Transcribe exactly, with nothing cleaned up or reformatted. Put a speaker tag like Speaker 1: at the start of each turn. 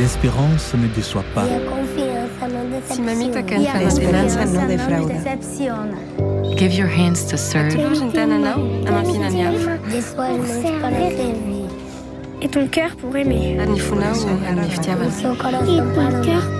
Speaker 1: l'espérance ne déçoit pas.
Speaker 2: Si mamie ta confianza, l'esperanza no defrauda.
Speaker 3: Give your hands to serve.
Speaker 4: Et ton cœur pour aimer.
Speaker 2: Et ton cœur